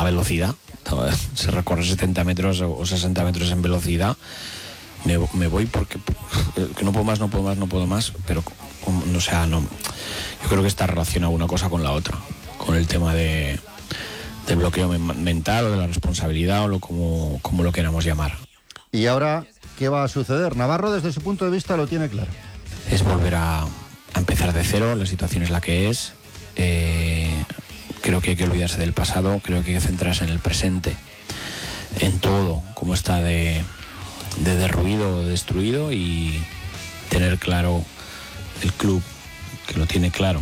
velocidad. Se recorre 70 metros o 60 metros en velocidad. Me voy porque que no puedo más, pero o sea, no. Yo creo que está relacionado una cosa con la otra, con el tema del bloqueo mental o de la responsabilidad o como lo queramos llamar. Y ahora, ¿qué va a suceder? Navarro, desde su punto de vista, lo tiene claro. Es volver a empezar de cero, la situación es la que es. Creo que hay que olvidarse del pasado, creo que hay que centrarse en el presente, en todo, como está de derruido o destruido, y tener claro el club, que lo tiene claro,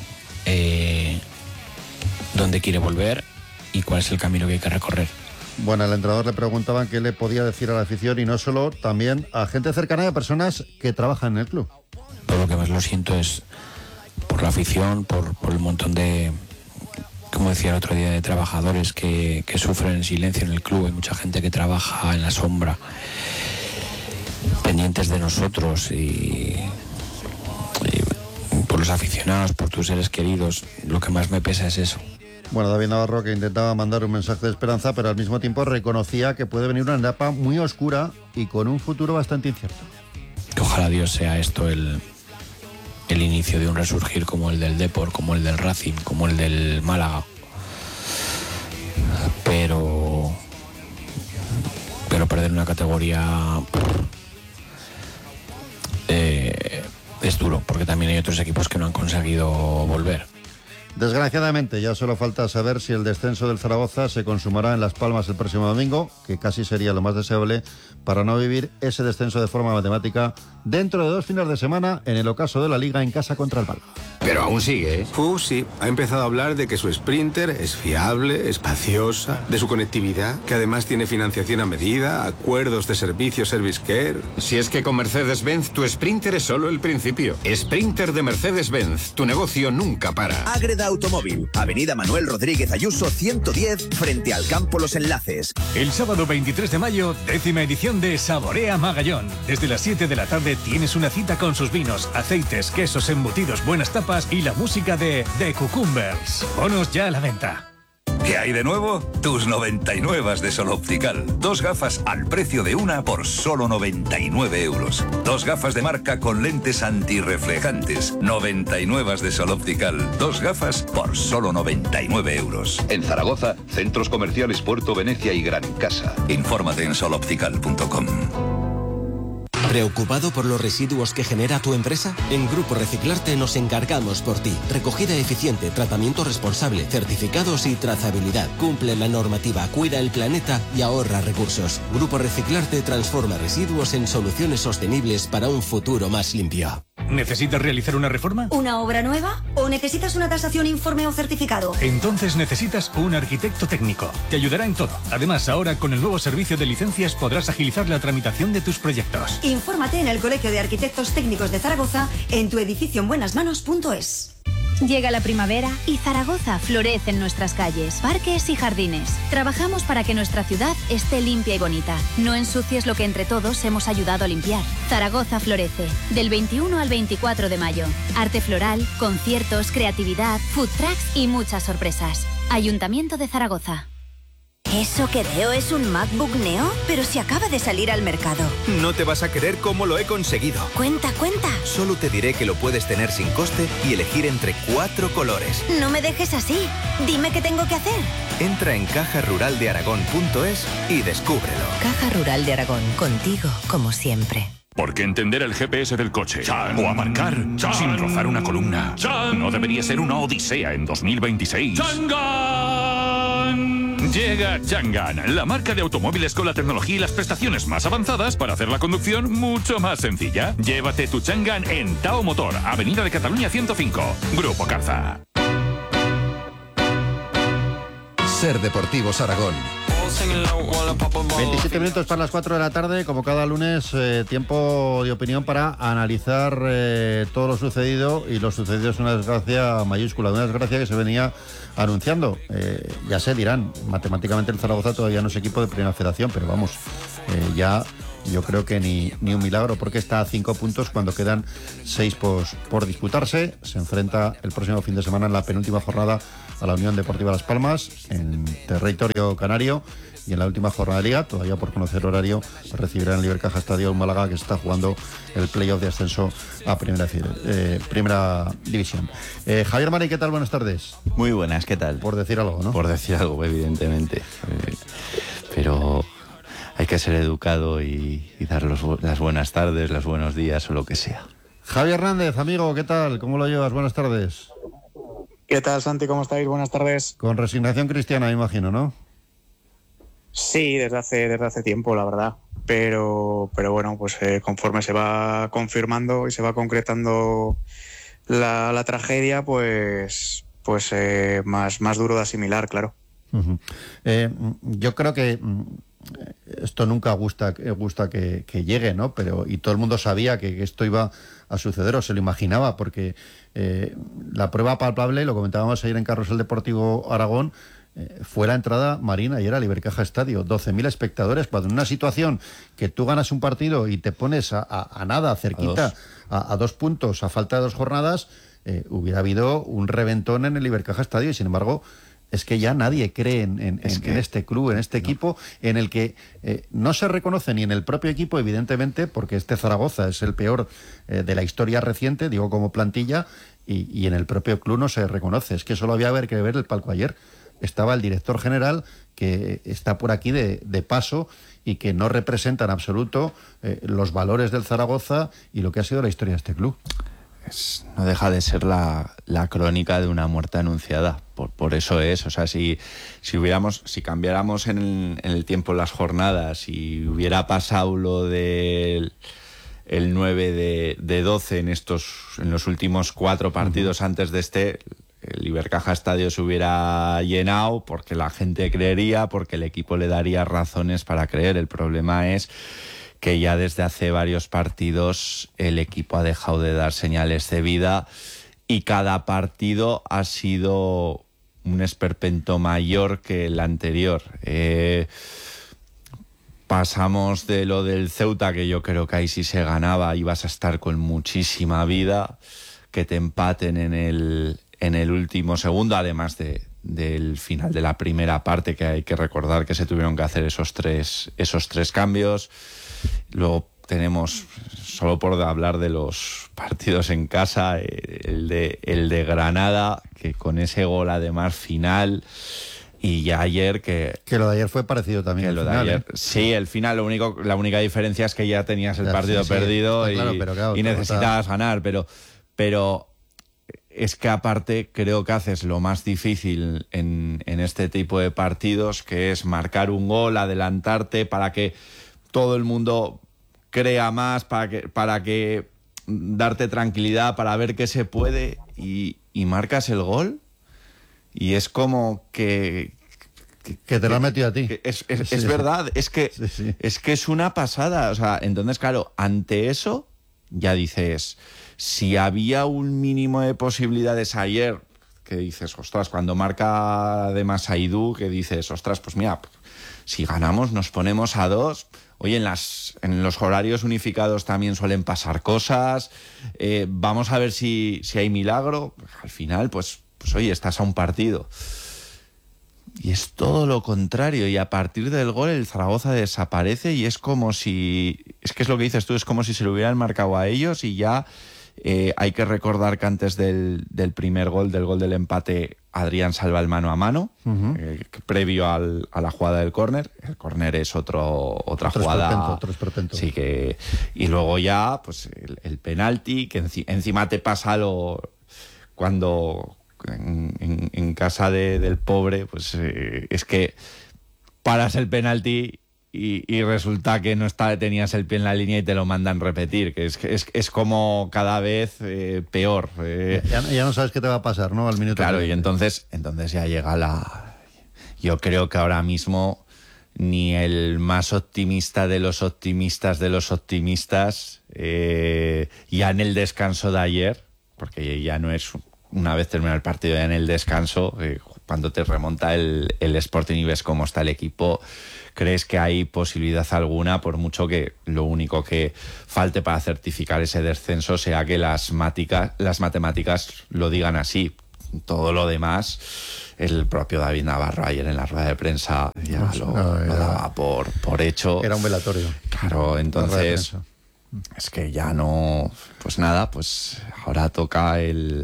dónde quiere volver y cuál es el camino que hay que recorrer. Bueno, al entrenador le preguntaban qué le podía decir a la afición, y no solo, también a gente cercana y a personas que trabajan en el club. Por lo que más lo siento es por la afición, por el montón de, como decía el otro día, de trabajadores que sufren en silencio en el club. Hay mucha gente que trabaja en la sombra, pendientes de nosotros, y por los aficionados, por tus seres queridos. Lo que más me pesa es eso. Bueno, David Navarro, que intentaba mandar un mensaje de esperanza, pero al mismo tiempo reconocía que puede venir una etapa muy oscura y con un futuro bastante incierto. Que ojalá Dios sea esto el inicio de un resurgir como el del Depor, como el del Racing, como el del Málaga. Pero perder una categoría es duro, porque también hay otros equipos que no han conseguido volver. Desgraciadamente, ya solo falta saber si el descenso del Zaragoza se consumará en Las Palmas el próximo domingo, que casi sería lo más deseable para no vivir ese descenso de forma matemática dentro de 2 fines de semana en el ocaso de la Liga en casa contra el Málaga. Pero aún sigue, ¿eh? Sí, ha empezado a hablar de que su Sprinter es fiable, espaciosa, de su conectividad, que además tiene financiación a medida, acuerdos de servicio, Service Care. Si es que con Mercedes-Benz tu Sprinter es solo el principio. Sprinter de Mercedes-Benz, tu negocio nunca para. Ágreda Automóvil, Avenida Manuel Rodríguez Ayuso 110, frente al Campo Los Enlaces. El sábado 23 de mayo, 10ª edición de Saborea Magallón. Desde las 7 de la tarde tienes una cita con sus vinos, aceites, quesos, embutidos, buenas tapas y la música de The Cucumbers. Bonos ya a la venta. ¿Qué hay de nuevo? Tus 99 de Sol Optical. 2 gafas al precio de una por solo 99 euros. 2 gafas de marca con lentes antirreflejantes. 99 de Sol Optical. 2 gafas por solo 99 euros. En Zaragoza, centros comerciales Puerto Venecia y Gran Casa. Infórmate en soloptical.com. ¿Preocupado por los residuos que genera tu empresa? En Grupo Reciclarte nos encargamos por ti. Recogida eficiente, tratamiento responsable, certificados y trazabilidad. Cumple la normativa, cuida el planeta y ahorra recursos. Grupo Reciclarte transforma residuos en soluciones sostenibles para un futuro más limpio. ¿Necesitas realizar una reforma? ¿Una obra nueva? ¿O necesitas una tasación, informe o certificado? Entonces necesitas un arquitecto técnico. Te ayudará en todo. Además, ahora con el nuevo servicio de licencias podrás agilizar la tramitación de tus proyectos. Infórmate en el Colegio de Arquitectos Técnicos de Zaragoza, en tu edificio en buenasmanos.es. Llega la primavera y Zaragoza florece en nuestras calles, parques y jardines. Trabajamos para que nuestra ciudad esté limpia y bonita. No ensucies lo que entre todos hemos ayudado a limpiar. Zaragoza florece, del 21 al 24 de mayo. Arte floral, conciertos, creatividad, food trucks y muchas sorpresas. Ayuntamiento de Zaragoza. ¿Eso que veo es un MacBook Neo? Pero si acaba de salir al mercado. No te vas a creer cómo lo he conseguido. Cuenta. Solo te diré que lo puedes tener sin coste y elegir entre 4 colores. No me dejes así. Dime qué tengo que hacer. Entra en cajaruraldearagón.es y descúbrelo. Caja Rural de Aragón, contigo como siempre. Porque entender el GPS del coche o aparcar sin rozar una columna no debería ser una odisea en 2026. Llega Changan, la marca de automóviles con la tecnología y las prestaciones más avanzadas para hacer la conducción mucho más sencilla. Llévate tu Changan en Tao Motor, Avenida de Cataluña 105, Grupo Carza. Ser Deportivos Aragón. 27 minutos para las 4 de la tarde, como cada lunes, tiempo de opinión para analizar todo lo sucedido, y lo sucedido es una desgracia mayúscula, una desgracia que se venía anunciando. Ya se dirán, matemáticamente el Zaragoza todavía no es equipo de Primera Federación, pero vamos, ya yo creo que ni un milagro, porque está a 5 puntos cuando quedan 6 por disputarse. Se enfrenta el próximo fin de semana en la penúltima jornada a la Unión Deportiva Las Palmas en territorio canario. Y en la última jornada de Liga, todavía por conocer horario, recibirán el Ibercaja Estadio en Málaga, que está jugando el playoff de ascenso a primera división. Javier Mari, ¿qué tal? Buenas tardes. Muy buenas, ¿qué tal? Por decir algo, ¿no? Por decir algo, evidentemente. Pero hay que ser educado y dar las buenas tardes, los buenos días o lo que sea. Javier Hernández, amigo, ¿qué tal? ¿Cómo lo llevas? Buenas tardes. ¿Qué tal, Santi? ¿Cómo estáis? Buenas tardes. Con resignación cristiana, me imagino, ¿no? Sí, desde hace tiempo, la verdad. Pero bueno, pues conforme se va confirmando y se va concretando la tragedia, pues más duro de asimilar, claro. Uh-huh. Yo creo que esto nunca gusta que llegue, ¿no? Y todo el mundo sabía que esto iba a suceder, o se lo imaginaba, porque la prueba palpable, lo comentábamos ayer en Carrusel Deportivo Aragón, fue la entrada marina ayer al Ibercaja Estadio, 12.000 espectadores, cuando en una situación que tú ganas un partido y te pones a nada, cerquita, a 2 puntos, a falta de 2 jornadas, hubiera habido un reventón en el Ibercaja Estadio, y sin embargo es que ya nadie cree en este club, en este equipo, en el que no se reconoce ni en el propio equipo, evidentemente, porque este Zaragoza es el peor de la historia reciente, digo como plantilla, y en el propio club no se reconoce. Es que solo había que ver el palco ayer. Estaba el director general, que está por aquí de paso y que no representa en absoluto los valores del Zaragoza y lo que ha sido la historia de este club. No deja de ser la crónica de una muerte anunciada. Por eso es, o sea, si cambiáramos en el tiempo las jornadas y hubiera pasado lo del el 9 de 12 en los últimos 4 partidos antes de este, el Ibercaja Estadio se hubiera llenado porque la gente creería, porque el equipo le daría razones para creer. El problema es que ya desde hace varios partidos el equipo ha dejado de dar señales de vida y cada partido ha sido un esperpento mayor que el anterior. Pasamos de lo del Ceuta, que yo creo que ahí sí se ganaba, ibas a estar con muchísima vida, que te empaten en el último segundo, además del final de la primera parte, que hay que recordar que se tuvieron que hacer esos tres cambios. Luego tenemos, solo por hablar de los partidos en casa, el de Granada, que con ese gol además final, y ya ayer que lo de ayer fue parecido también. Que lo final, de ayer, sí, el final, la única diferencia es que ya tenías el partido perdido y necesitabas ganar, pero es que aparte creo que haces lo más difícil en este tipo de partidos, que es marcar un gol, adelantarte para que todo el mundo crea más, para que darte tranquilidad, para ver qué se puede, y marcas el gol y es como que te lo has metido a ti. Es verdad, es que es una pasada. O sea, entonces, claro, ante eso ya dices, si había un mínimo de posibilidades ayer, que dices, ostras, cuando marca además Aidú, que dices, ostras, pues mira, si ganamos nos ponemos a 2. Oye, en los horarios unificados también suelen pasar cosas. Vamos a ver si hay milagro. Al final, pues oye, estás a un partido. Y es todo lo contrario. Y a partir del gol el Zaragoza desaparece y es como si... Es que es lo que dices tú, es como si se lo hubieran marcado a ellos y ya... hay que recordar que antes del primer gol, del gol del empate, Adrián salva el mano a mano, previo a la jugada del córner. El córner es otra jugada. Otro esperpento. Sí, y luego ya, pues el penalti, que encima te pasa cuando en casa del pobre, pues es que paras el penalti y resulta que no tenías el pie en la línea y te lo mandan repetir, que es como cada vez peor. Ya no sabes qué te va a pasar, ¿no? Al minuto. Claro, y entonces ya llega Yo creo que ahora mismo ni el más optimista de los optimistas ya en el descanso de ayer, porque ya no es una vez terminado el partido, ya en el descanso, cuando te remonta el Sporting y ves cómo está el equipo, ¿crees que hay posibilidad alguna, por mucho que lo único que falte para certificar ese descenso sea que las matemáticas lo digan así? Todo lo demás el propio David Navarro ayer en la rueda de prensa ya lo daba por hecho. Era un velatorio. Claro, entonces es que ya no, pues nada, pues ahora toca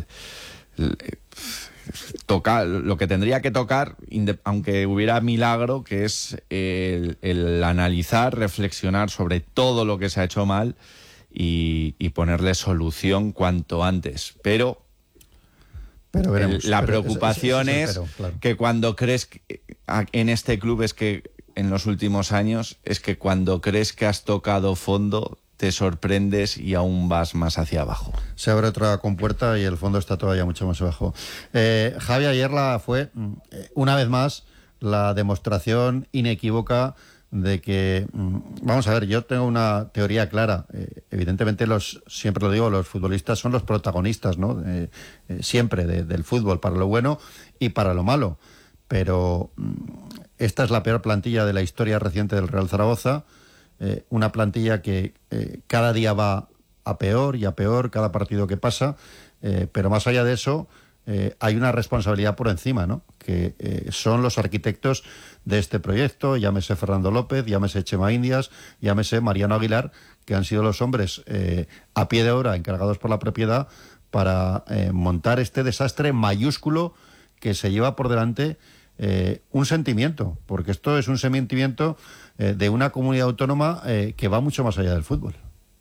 toca lo que tendría que tocar, aunque hubiera milagro, que es el analizar, reflexionar sobre todo lo que se ha hecho mal y ponerle solución cuanto antes. Pero veremos, la preocupación es claro. que cuando crees que, en este club, es que en los últimos años, es que cuando crees que has tocado fondo, te sorprendes y aún vas más hacia abajo. Se abre otra compuerta y el fondo está todavía mucho más abajo. Javi, ayer fue, una vez más, la demostración inequívoca de que, vamos a ver, yo tengo una teoría clara. Evidentemente, siempre lo digo, los futbolistas son los protagonistas, ¿no? Siempre del fútbol, para lo bueno y para lo malo. Pero esta es la peor plantilla de la historia reciente del Real Zaragoza. Una plantilla que cada día va a peor y a peor cada partido que pasa, pero más allá de eso hay una responsabilidad por encima, ¿no? Que son los arquitectos de este proyecto, llámese Fernando López, llámese Chema Indias, llámese Mariano Aguilar, que han sido los hombres a pie de obra encargados por la propiedad para montar este desastre mayúsculo que se lleva por delante un sentimiento, porque esto es un sentimiento de una comunidad autónoma que va mucho más allá del fútbol.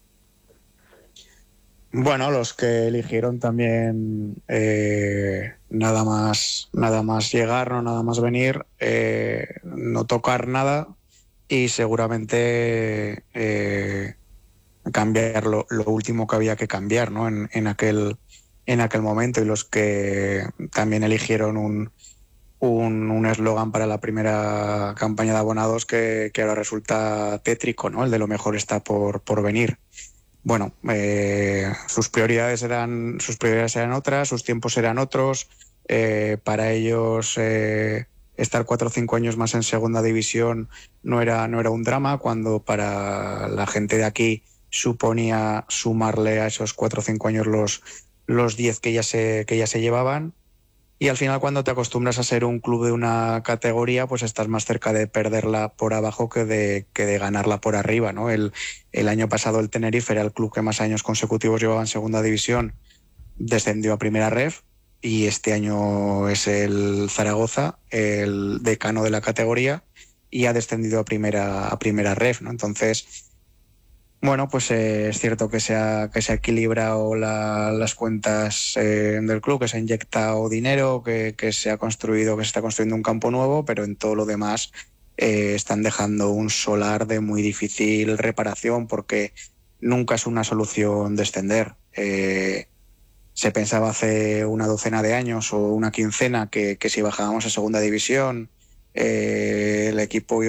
Bueno, los que eligieron también nada más llegar, no nada más venir, no tocar nada y seguramente cambiar lo último que había que cambiar, ¿no? en aquel momento, y los que también eligieron un eslogan para la primera campaña de abonados que ahora resulta tétrico, ¿no? El de lo mejor está por venir. Bueno, sus prioridades eran otras, sus tiempos eran otros. Para ellos estar 4 o 5 años más en segunda división no era un drama, cuando para la gente de aquí suponía sumarle a esos 4 o 5 años los 10 que ya se llevaban. Y al final, cuando te acostumbras a ser un club de una categoría, pues estás más cerca de perderla por abajo que de ganarla por arriba, ¿no? El año pasado el Tenerife era el club que más años consecutivos llevaba en segunda división, descendió a primera ref, y este año es el Zaragoza, el decano de la categoría, y ha descendido a primera ref, ¿no? Entonces, bueno, pues es cierto que se ha equilibrado las cuentas del club, que se ha inyectado dinero, que se está construyendo un campo nuevo, pero en todo lo demás están dejando un solar de muy difícil reparación, porque nunca es una solución descender. Se pensaba hace una docena de años o una quincena que si bajábamos a segunda división el equipo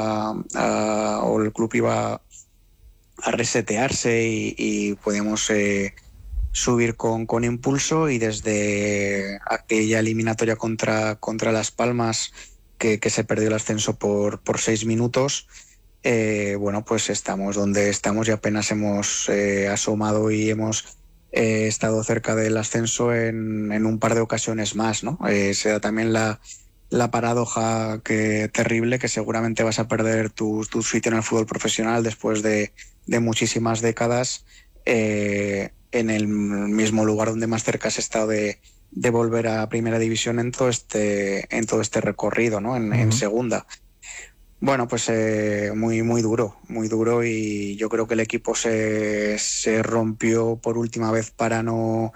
o el club iba a resetearse y podíamos subir con impulso, y desde aquella eliminatoria contra Las Palmas que se perdió el ascenso por 6 minutos, bueno, pues estamos donde estamos y apenas hemos asomado y hemos estado cerca del ascenso en un par de ocasiones más, ¿no? Se da también la paradoja terrible, que seguramente vas a perder tu sitio en el fútbol profesional después de muchísimas décadas en el mismo lugar donde más cerca has estado de volver a primera división en todo este recorrido, ¿no? En segunda. Bueno, pues muy duro, y yo creo que el equipo se rompió por última vez para no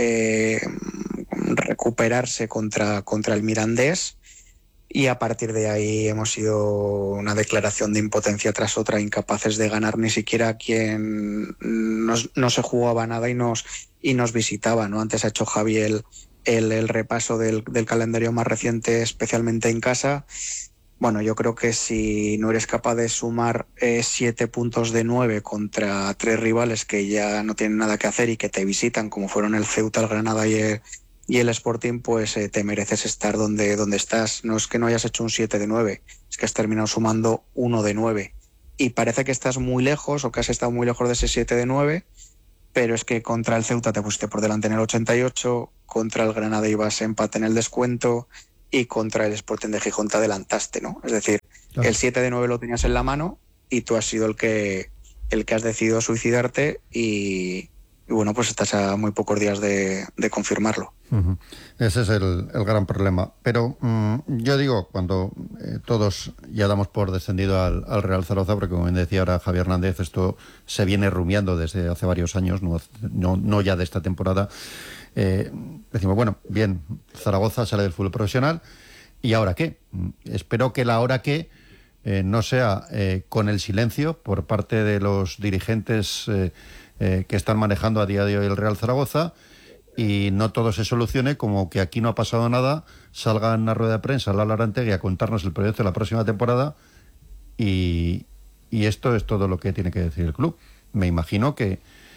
recuperarse contra el Mirandés. Y a partir de ahí hemos sido una declaración de impotencia tras otra, incapaces de ganar ni siquiera quien no se jugaba nada y nos visitaba, ¿no? Antes ha hecho Javi el repaso del calendario más reciente, especialmente en casa. Bueno, yo creo que si no eres capaz de sumar 7 puntos de 9 contra 3 rivales que ya no tienen nada que hacer y que te visitan, como fueron el Ceuta, el Granada y el Sporting, pues te mereces estar donde estás. No es que no hayas hecho un 7 de 9, es que has terminado sumando 1 de 9. Y parece que estás muy lejos, o que has estado muy lejos de ese 7 de 9, pero es que contra el Ceuta te pusiste por delante en el 88, contra el Granada ibas empate en el descuento, y contra el Sporting de Gijón te adelantaste, ¿no? Es decir, Claro. el 7-9 lo tenías en la mano y tú has sido el que has decidido suicidarte y bueno, pues estás a muy pocos días de confirmarlo. Ujú. Ese es el gran problema. Pero yo digo, cuando todos ya damos por descendido al Real Zaragoza, porque como bien decía ahora Javier Hernández, esto se viene rumiando desde hace varios años, no ya de esta temporada. Decimos, bueno, bien, Zaragoza sale del fútbol profesional, ¿y ahora qué? Espero que la ahora qué no sea con el silencio por parte de los dirigentes que están manejando a día de hoy el Real Zaragoza, y no todo se solucione como que aquí no ha pasado nada, salga en una rueda de prensa Lalo Arantegui a contarnos el proyecto de la próxima temporada y esto es todo lo que tiene que decir el club. Me imagino que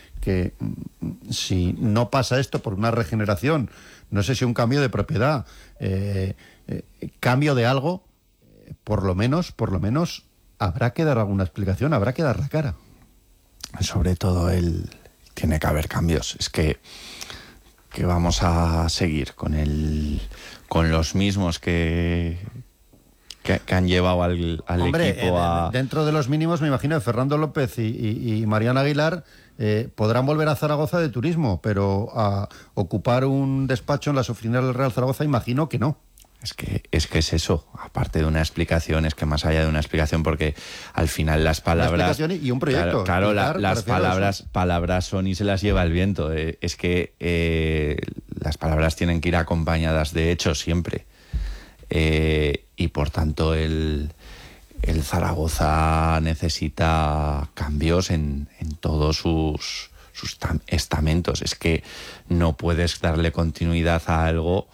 si no pasa esto por una regeneración, no sé si un cambio de propiedad, cambio de algo, por lo menos habrá que dar alguna explicación, habrá que dar la cara. Sobre todo tiene que haber cambios. Es que vamos a seguir con los mismos que han llevado al equipo a... Dentro de los mínimos, me imagino que Fernando López y Mariano Aguilar podrán volver a Zaragoza de turismo, pero a ocupar un despacho en las oficinas del Real Zaragoza, imagino que no. Es que es eso, aparte de una explicación, es que más allá de una explicación, porque al final las palabras... Una explicación y un proyecto. Claro, las palabras son y se las lleva el viento. Es que las palabras tienen que ir acompañadas de hechos siempre. Y por tanto el Zaragoza necesita cambios en todos sus estamentos. Es que no puedes darle continuidad a algo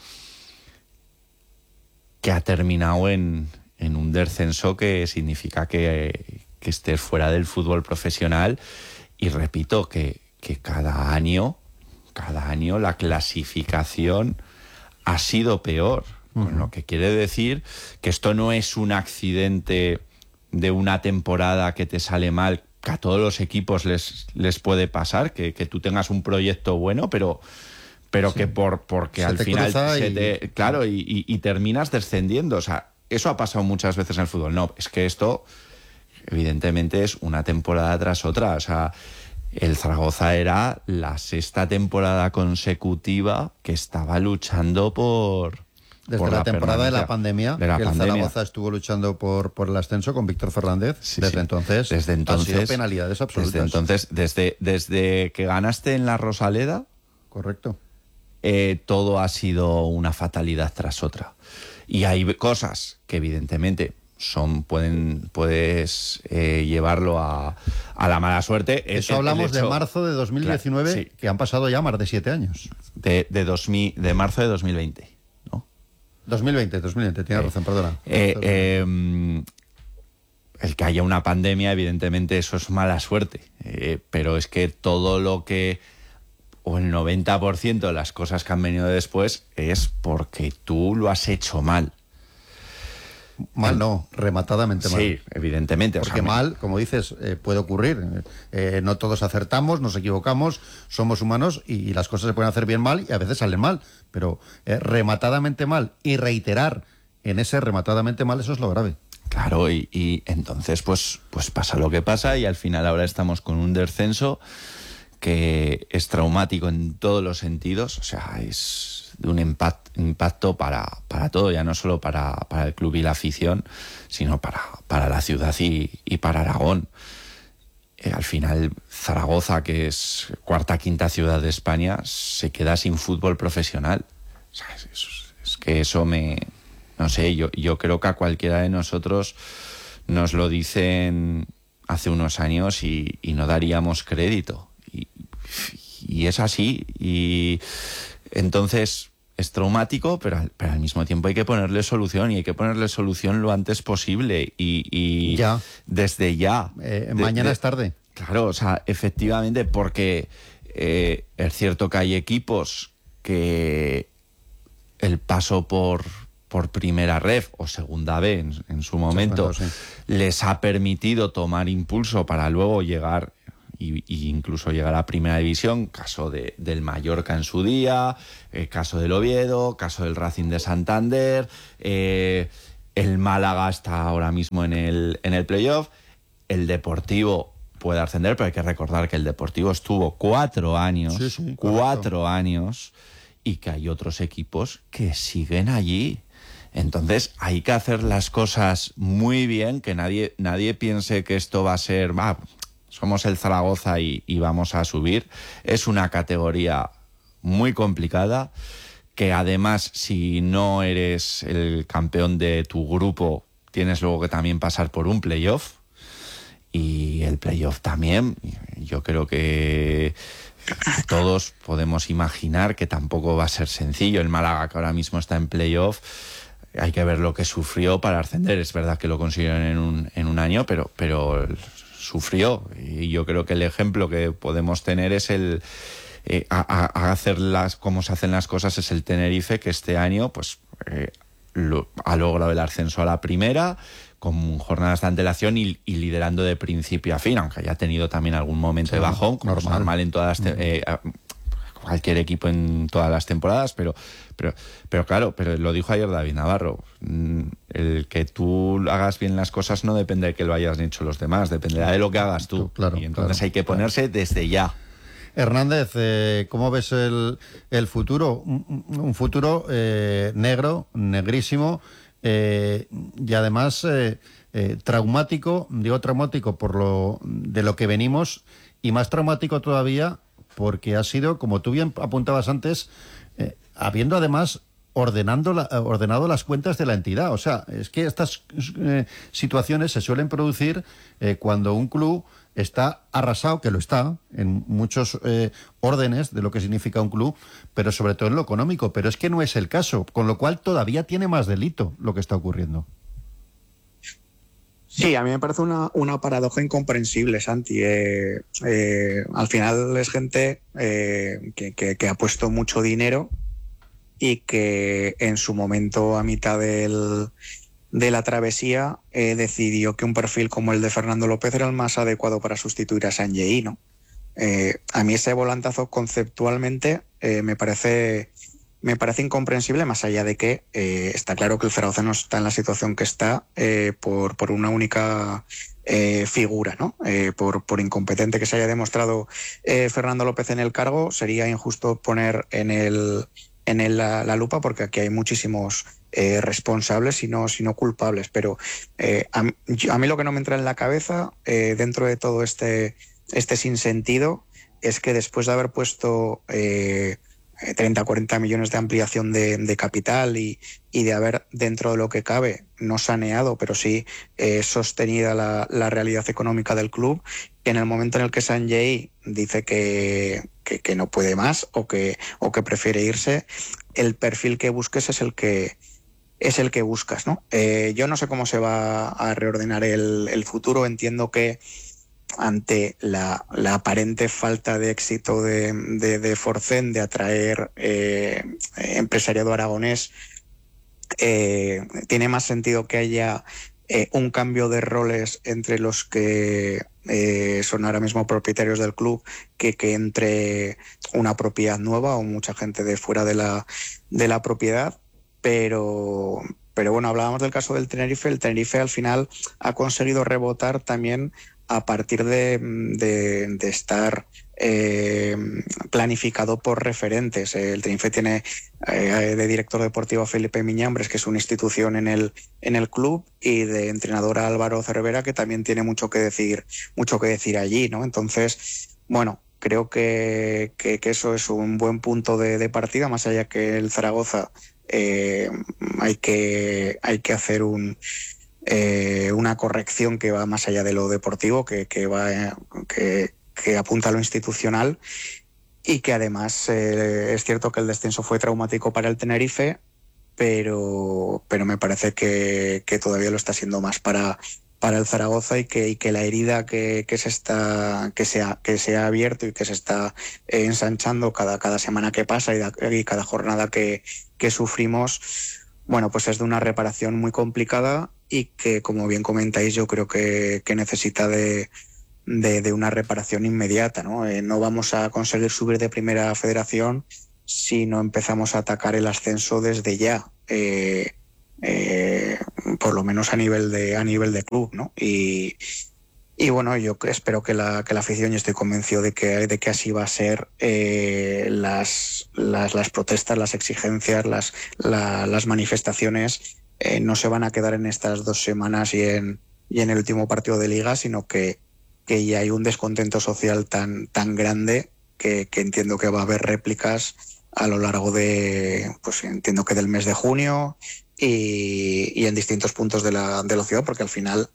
que ha terminado en un descenso, que significa que estés fuera del fútbol profesional. Y repito que cada año la clasificación ha sido peor, con lo que quiere decir que esto no es un accidente de una temporada que te sale mal, que a todos los equipos les puede pasar, que tú tengas un proyecto bueno, pero sí, que porque al final y terminas descendiendo. O sea, eso ha pasado muchas veces en el fútbol. No, es que esto evidentemente es una temporada tras otra. O sea, el Zaragoza era la 6ª temporada consecutiva que estaba luchando desde la temporada de la pandemia, el Zaragoza estuvo luchando por el ascenso con Víctor Fernández. Desde entonces han sido penalidades absolutas. Desde que ganaste en la Rosaleda, correcto, todo ha sido una fatalidad tras otra. Y hay cosas que evidentemente puedes llevarlo a la mala suerte. Eso hablamos de marzo de 2019, claro, sí, que han pasado ya más de 7 años. De marzo de 2020, ¿no? 2020, tienes razón, perdona. El que haya una pandemia, evidentemente eso es mala suerte, pero es que todo lo que, o el 90% de las cosas que han venido después, es porque tú lo has hecho mal. Mal no, rematadamente mal. Sí, evidentemente. Porque mal, como dices, puede ocurrir. No todos acertamos, nos equivocamos, somos humanos y las cosas se pueden hacer bien mal y a veces salen mal. Pero rematadamente mal y reiterar en ese rematadamente mal, eso es lo grave. Claro, y entonces pues pasa lo que pasa y al final ahora estamos con un descenso que es traumático en todos los sentidos. O sea, es de un impacto para todo, ya no solo para el club y la afición, sino para la ciudad y para Aragón. Al final Zaragoza, que es 4ª, 5ª ciudad de España, se queda sin fútbol profesional. O sea, es que eso no sé, yo creo que a cualquiera de nosotros nos lo dicen hace unos años y no daríamos crédito. Y es así. Y entonces es traumático, pero al mismo tiempo hay que ponerle solución, y hay que ponerle solución lo antes posible. Y ya. Desde ya. Mañana es tarde. Claro, o sea, efectivamente, porque es cierto que hay equipos que el paso por primera ref o segunda B en su momento les ha permitido tomar impulso para luego llegar y incluso llegar a Primera División, caso del Mallorca en su día, caso del Oviedo, caso del Racing de Santander, el Málaga está ahora mismo en el playoff, el Deportivo puede ascender, pero hay que recordar que el Deportivo estuvo 4 años, 4 años, y que hay otros equipos que siguen allí. Entonces hay que hacer las cosas muy bien, que nadie piense que esto va a ser, somos el Zaragoza y vamos a subir. Es una categoría muy complicada, que además si no eres el campeón de tu grupo, tienes luego que también pasar por un playoff. Y el playoff también, yo creo que todos podemos imaginar que tampoco va a ser sencillo. El Málaga, que ahora mismo está en playoff, hay que ver lo que sufrió para ascender. Es verdad que lo consiguieron en un año, pero sufrió. Y yo creo que el ejemplo que podemos tener es el cómo se hacen las cosas, es el Tenerife, que este año pues ha logrado el ascenso a la primera, con jornadas de antelación y liderando de principio a fin, aunque haya tenido también algún momento de bajón, como es normal en todas las cualquier equipo en todas las temporadas, pero claro, pero lo dijo ayer David Navarro, el que tú hagas bien las cosas no depende de que lo hayas hecho los demás, dependerá de lo que hagas tú. Y entonces hay que ponerse desde ya. Hernández, ¿cómo ves el futuro? Un futuro negrísimo, y además traumático, digo traumático de lo que venimos, y más traumático todavía porque ha sido, como tú bien apuntabas antes, habiendo además ordenado las cuentas de la entidad. O sea, es que estas situaciones se suelen producir cuando un club está arrasado, que lo está en muchos órdenes de lo que significa un club, pero sobre todo en lo económico. Pero es que no es el caso, con lo cual todavía tiene más delito lo que está ocurriendo. Sí, a mí me parece una paradoja incomprensible, Santi. Al final es gente que ha puesto mucho dinero y que en su momento, a mitad de la travesía, decidió que un perfil como el de Fernando López era el más adecuado para sustituir a Sanjei, ¿no? A mí ese volantazo conceptualmente me parece incomprensible, más allá de que está claro que el Zaragoza no está en la situación que está por una única figura, ¿no? Por incompetente que se haya demostrado Fernando López en el cargo, sería injusto poner la lupa, porque aquí hay muchísimos responsables y no culpables, pero a mí lo que no me entra en la cabeza dentro de todo este sinsentido es que después de haber puesto 30 o 40 millones de ampliación de capital y de haber, dentro de lo que cabe, no saneado, pero sí sostenida la realidad económica del club, que en el momento en el que Sanjei dice que no puede más o que prefiere irse, el perfil que busques es el que buscas, ¿no? Yo no sé cómo se va a reordenar el futuro. Entiendo que ante la aparente falta de éxito de Forcén de atraer empresariado aragonés, tiene más sentido que haya un cambio de roles entre los que son ahora mismo propietarios del club que entre una propiedad nueva o mucha gente de fuera de la propiedad. Pero bueno, hablábamos del caso del Tenerife. El Tenerife al final ha conseguido rebotar también a partir de estar planificado por referentes. El Tenerife tiene de director deportivo a Felipe Miñambres, que es una institución en el club, y de entrenador a Álvaro Cervera, que también tiene mucho que decir allí, ¿no? Entonces, bueno, creo que eso es un buen punto de partida, más allá que el Zaragoza hay que hacer una corrección que va más allá de lo deportivo, que apunta a lo institucional, y que además es cierto que el descenso fue traumático para el Tenerife, pero me parece que todavía lo está siendo más para el Zaragoza, y que la herida que se ha abierto y que se está ensanchando cada semana que pasa y cada jornada que sufrimos, bueno, pues es de una reparación muy complicada, y que, como bien comentáis, yo creo que necesita de de una reparación inmediata, ¿no? No vamos a conseguir subir de primera federación si no empezamos a atacar el ascenso desde ya, por lo menos a nivel de club, ¿no? Y bueno, yo espero que la afición, y estoy convencido de que así va a ser, las protestas, las exigencias, las manifestaciones no se van a quedar en estas 2 semanas y en el último partido de liga, sino que ya hay un descontento social tan grande que entiendo que va a haber réplicas a lo largo pues entiendo que del mes de junio y en distintos puntos de la ciudad, porque al final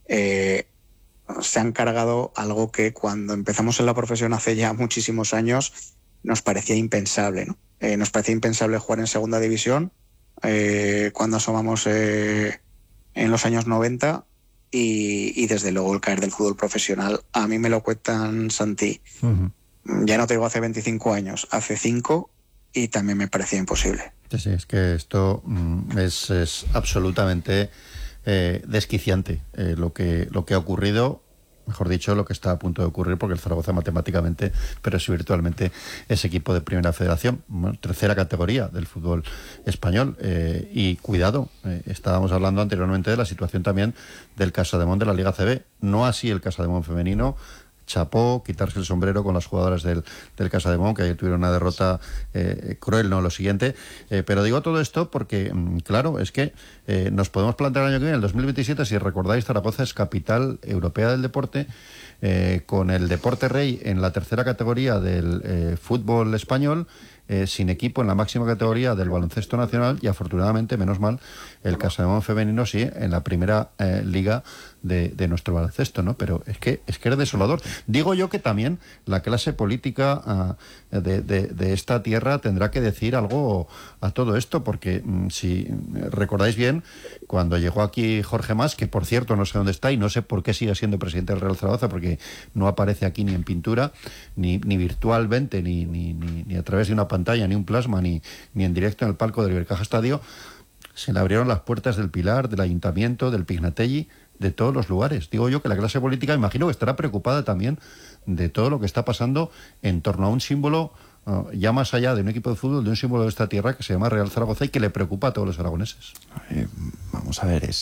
se han cargado algo que cuando empezamos en la profesión hace ya muchísimos años nos parecía impensable, ¿no? Nos parecía impensable jugar en segunda división cuando asomamos en los años 90 y desde luego el caer del fútbol profesional, a mí me lo cuentan, Santi, ya no te digo hace 25 años, hace 5, y también me parecía imposible. Sí, es que esto es absolutamente desquiciante lo que ha ocurrido, mejor dicho, lo que está a punto de ocurrir, porque el Zaragoza matemáticamente, pero sí virtualmente, es equipo de primera federación, bueno, tercera categoría del fútbol español. Y cuidado, estábamos hablando anteriormente de la situación también del Casademón de la Liga CB, no así el Casademón femenino. Chapó, quitarse el sombrero con las jugadoras del Casademón, que ayer tuvieron una derrota cruel, no lo siguiente. Pero digo todo esto porque, claro, es que nos podemos plantear el año que viene, el 2027, si recordáis, Zaragoza es capital europea del deporte, con el Deporte Rey en la tercera categoría del fútbol español, sin equipo en la máxima categoría del baloncesto nacional, y afortunadamente, menos mal, el Casademón femenino sí en la primera liga de nuestro baloncesto, ¿no? Pero es que es desolador. Digo yo que también la clase política de esta tierra tendrá que decir algo a todo esto, porque si recordáis bien, cuando llegó aquí Jorge Mas, que por cierto no sé dónde está y no sé por qué sigue siendo presidente del Real Zaragoza, porque no aparece aquí ni en pintura, ni virtualmente, ni a través de una pantalla, ni un plasma, ni en directo en el palco del Ibercaja Estadio, se le abrieron las puertas del Pilar, del Ayuntamiento, del Pignatelli, de todos los lugares. Digo yo que la clase política, imagino que estará preocupada también de todo lo que está pasando en torno a un símbolo, ya más allá de un equipo de fútbol, de un símbolo de esta tierra que se llama Real Zaragoza y que le preocupa a todos los aragoneses. Vamos a ver,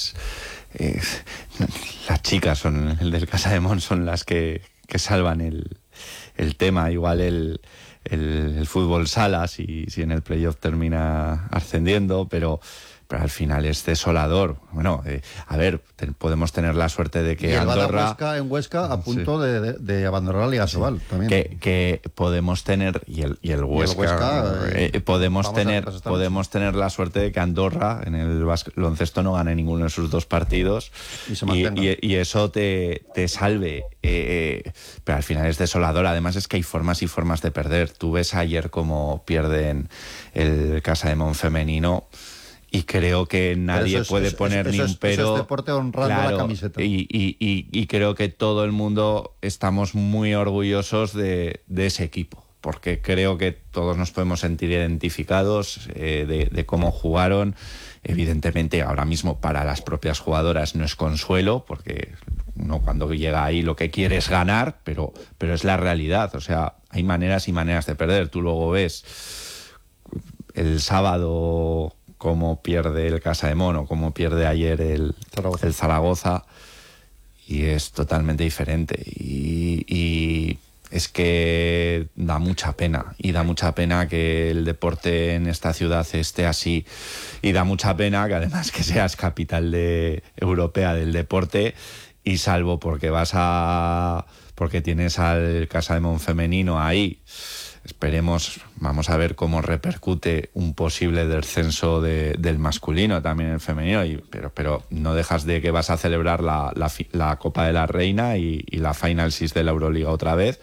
las chicas son el del Casademón, son las que salvan el tema. Igual el fútbol sala, si en el playoff termina ascendiendo, pero al final es desolador. Bueno, a ver, podemos tener la suerte de que Andorra... en Huesca a punto de abandonar la Liga Sobal también. Que podemos tener, y el Huesca podemos tener la suerte de que Andorra en el baloncesto no gane ninguno de sus 2 partidos y eso te salve. Pero al final es desolador. Además es que hay formas y formas de perder. Tú ves ayer cómo pierden el Casademón femenino, y creo que nadie puede poner ni un pero. Eso es deporte honrando la camiseta. Y creo que todo el mundo estamos muy orgullosos de ese equipo, porque creo que todos nos podemos sentir identificados de cómo jugaron. Evidentemente, ahora mismo para las propias jugadoras no es consuelo, porque uno cuando llega ahí lo que quiere es ganar, pero es la realidad. O sea, hay maneras y maneras de perder. Tú luego ves el sábado cómo pierde el Casademón o cómo pierde ayer el Zaragoza, y es totalmente diferente. Y es que da mucha pena, y da mucha pena que el deporte en esta ciudad esté así, y da mucha pena que además que seas capital europea del deporte, y salvo porque porque tienes al Casademón femenino ahí. Esperemos, vamos a ver cómo repercute un posible descenso del masculino también en el femenino, pero no dejas de que vas a celebrar la Copa de la Reina y la Final Six de la Euroliga otra vez.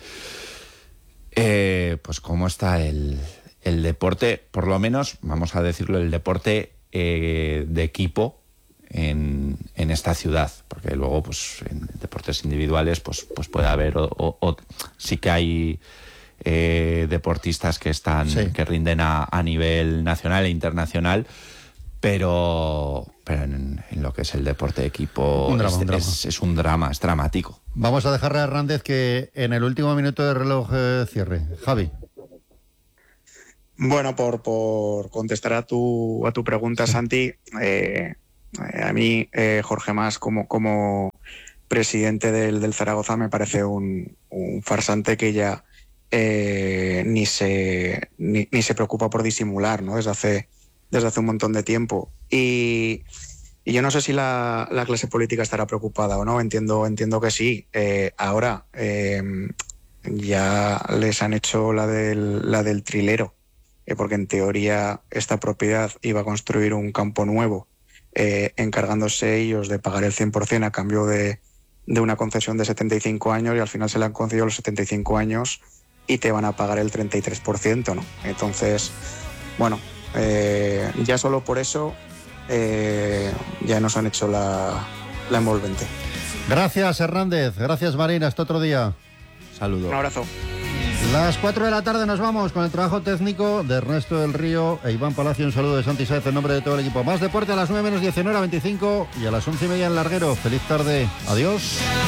Pues cómo está el deporte, por lo menos, vamos a decirlo, el deporte de equipo en esta ciudad, porque luego pues en deportes individuales pues puede haber o sí que hay deportistas que rinden a nivel nacional e internacional, pero en lo que es el deporte de equipo es un drama, es dramático. Vamos a dejarle a Hernández que en el último minuto de reloj cierre. Javi. Bueno, por contestar a tu pregunta, Santi, a mí Jorge Mas como presidente del Zaragoza me parece un farsante que ya ni se preocupa por disimular, ¿no? Desde hace un montón de tiempo. Y yo no sé si la clase política estará preocupada o no, entiendo que sí. Ahora ya les han hecho la del trilero, porque en teoría esta propiedad iba a construir un campo nuevo, encargándose ellos de pagar el 100% a cambio de una concesión de 75 años, y al final se le han concedido los 75 años y te van a pagar el 33%, ¿no? Entonces, bueno, ya solo por eso ya nos han hecho la envolvente. Gracias, Hernández. Gracias, Marín. Hasta otro día. Saludos. Un abrazo. Las 4 de la tarde nos vamos con el trabajo técnico de Ernesto del Río e Iván Palacio. Un saludo de Santi Sáez en nombre de todo el equipo. Más deporte a las 9 menos 10 en hora 25 y a las 11:30 en Larguero. Feliz tarde. Adiós.